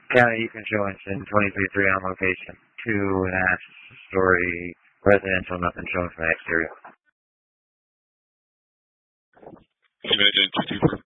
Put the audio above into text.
County, you can show us in 23-3 on location. 2.5-story residential, nothing showing from the exterior. Imagine 224.